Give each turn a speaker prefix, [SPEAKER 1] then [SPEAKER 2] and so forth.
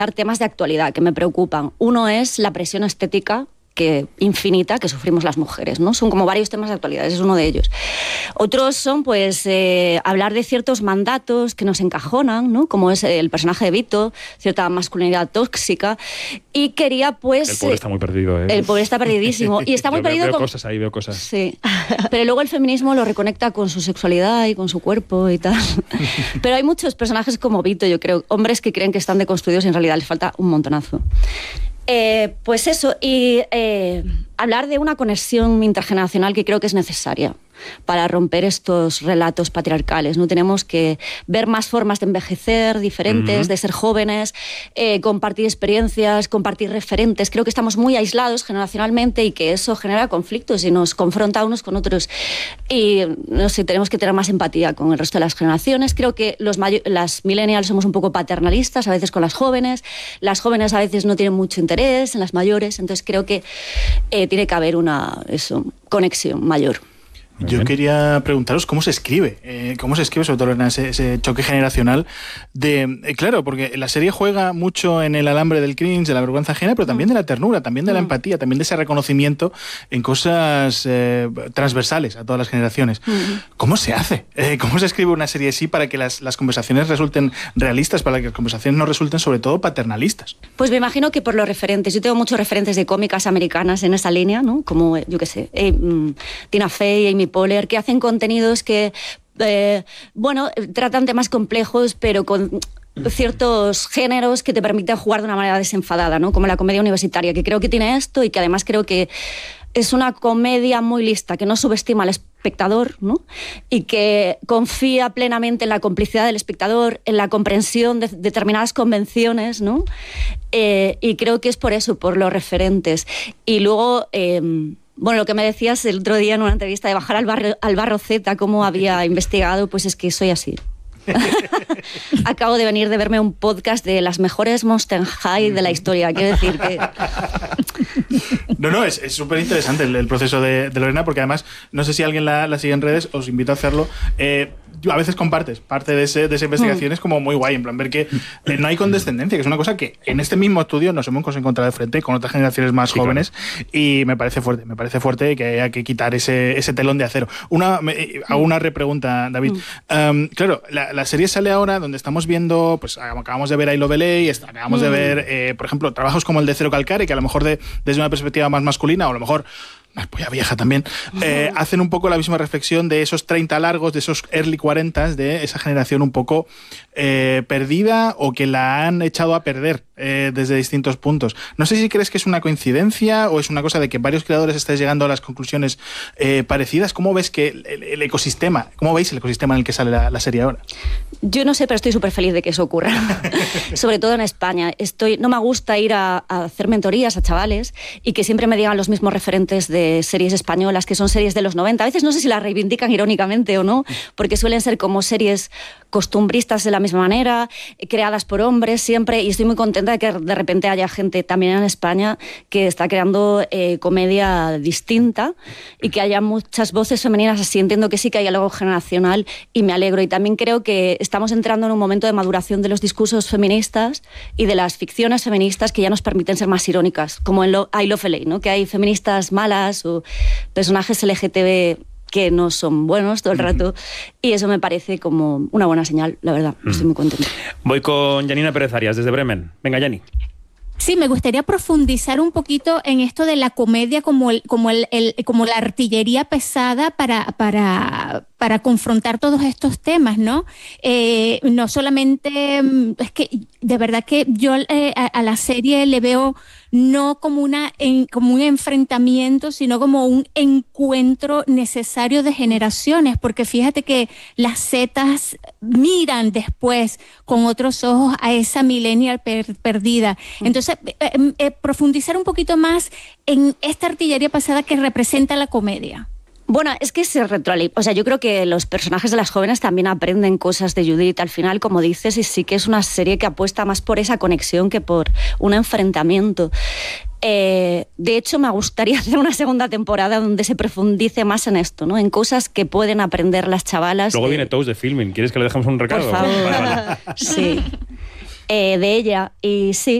[SPEAKER 1] temas de actualidad que me preocupan. Uno es la presión estética infinita que sufrimos las mujeres, ¿no? Son como varios temas de actualidad, ese es uno de ellos. Otros son, pues, hablar de ciertos mandatos que nos encajonan, ¿no? Como es el personaje de Vito, cierta masculinidad tóxica, y quería, pues...
[SPEAKER 2] El pobre está muy perdido, ¿eh?
[SPEAKER 1] El pobre está perdidísimo. Y está muy perdido
[SPEAKER 2] veo cosas ahí, veo cosas.
[SPEAKER 1] Sí. Pero luego el feminismo lo reconecta con su sexualidad y con su cuerpo y tal. Pero hay muchos personajes como Vito, yo creo, hombres que creen que están deconstruidos y en realidad les falta un montonazo. Pues eso, y hablar de una conexión intergeneracional que creo que es necesaria para romper estos relatos patriarcales, ¿no? Tenemos que ver más formas de envejecer diferentes, de ser jóvenes, compartir experiencias, compartir referentes. Creo que estamos muy aislados generacionalmente y que eso genera conflictos y nos confronta unos con otros. Y no sé, tenemos que tener más empatía con el resto de las generaciones. Creo que las millennials somos un poco paternalistas a veces con las jóvenes a veces no tienen mucho interés en las mayores, entonces creo que tiene que haber una conexión mayor.
[SPEAKER 3] Yo quería preguntaros cómo se escribe sobre todo en ese choque generacional claro, porque la serie juega mucho en el alambre del cringe, de la vergüenza ajena, pero también de la ternura, también de la empatía, también de ese reconocimiento en cosas transversales a todas las generaciones. ¿Cómo se hace? ¿Cómo se escribe una serie así para que las conversaciones resulten realistas, para que las conversaciones no resulten sobre todo paternalistas?
[SPEAKER 1] Pues me imagino que por los referentes. Yo tengo muchos referentes de cómicas americanas en esa línea, ¿no? Como, yo qué sé, Tina Fey, Amy Poehler, que hacen contenidos que, tratan temas complejos, pero con ciertos géneros que te permiten jugar de una manera desenfadada, ¿no? Como la comedia universitaria, que creo que tiene esto y que además creo que es una comedia muy lista, que no subestima al espectador, ¿no? Y que confía plenamente en la complicidad del espectador, en la comprensión de determinadas convenciones, ¿no? Y creo que es por eso, por los referentes. Y luego... lo que me decías el otro día en una entrevista de bajar al barro Z, cómo había investigado, pues es que soy así. Acabo de venir de verme un podcast de las mejores Monster High de la historia. Quiero decir que...
[SPEAKER 3] No, es súper interesante el proceso de Lorena, porque además, no sé si alguien la sigue en redes, os invito a hacerlo. A veces compartes parte de esa investigación, es como muy guay, en plan, ver que no hay condescendencia, que es una cosa que en este mismo estudio nos hemos encontrado de frente con otras generaciones más jóvenes, claro. Y me parece fuerte que haya que quitar ese telón de acero. Hago una repregunta, David. Claro, la serie sale ahora donde estamos viendo, pues acabamos de ver I Love LA, y acabamos de ver, por ejemplo, trabajos como el de Cero Calcare, que a lo mejor desde una perspectiva más masculina, o a lo mejor más polla vieja también, hacen un poco la misma reflexión de esos 30 largos, de esos early 40s, de esa generación un poco perdida o que la han echado a perder desde distintos puntos. No sé si crees que es una coincidencia o es una cosa de que varios creadores estáis llegando a las conclusiones parecidas. ¿Cómo ves que el ecosistema, cómo veis el ecosistema en el que sale la serie ahora?
[SPEAKER 1] Yo no sé, pero estoy súper feliz de que eso ocurra. Sobre todo en España. No me gusta ir a hacer mentorías a chavales y que siempre me digan los mismos referentes de series españolas, que son series de los 90. A veces no sé si las reivindican irónicamente o no, porque suelen ser como series costumbristas de la misma manera, creadas por hombres siempre, y estoy muy contenta de que de repente haya gente también en España que está creando comedia distinta y que haya muchas voces femeninas así. Entiendo que sí que hay algo generacional y me alegro, y también creo que estamos entrando en un momento de maduración de los discursos feministas y de las ficciones feministas que ya nos permiten ser más irónicas, como en I Love LA, ¿no? Que hay feministas malas o personajes LGTB que no son buenos todo el rato, y eso me parece como una buena señal, la verdad. Estoy muy contenta.
[SPEAKER 2] Voy con Janina Pérez Arias, desde Bremen. Venga, Jani.
[SPEAKER 4] Sí, me gustaría profundizar un poquito en esto de la comedia como la artillería pesada para confrontar todos estos temas, ¿no? No solamente, es que de verdad que yo a la serie le veo no como un enfrentamiento, sino como un encuentro necesario de generaciones, porque fíjate que las Zetas miran después con otros ojos a esa millennial perdida. Entonces, profundizar un poquito más en esta artillería pasada que representa la comedia.
[SPEAKER 1] Bueno, es que se retroalimenta. O sea, yo creo que los personajes de las jóvenes también aprenden cosas de Judith al final, como dices, y sí que es una serie que apuesta más por esa conexión que por un enfrentamiento. De hecho, me gustaría hacer una segunda temporada donde se profundice más en esto, ¿no? En cosas que pueden aprender las chavalas.
[SPEAKER 2] Luego viene Toast de Filming. ¿Quieres que le dejemos un recado?
[SPEAKER 1] Por favor.
[SPEAKER 2] Vale.
[SPEAKER 1] Sí. de ella. Y sí,